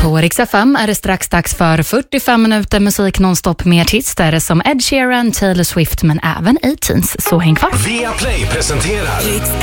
På Rix FM är det strax dags för 45 minuter musik nonstop med artister som Ed Sheeran, Taylor Swift men även A-Teens. Så häng kvar. Viaplay presenterar Rix